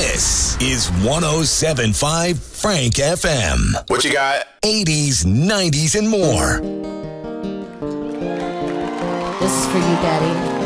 This is 107.5 Frank FM. What you got? 80s, 90s, and more. This is for you, Daddy.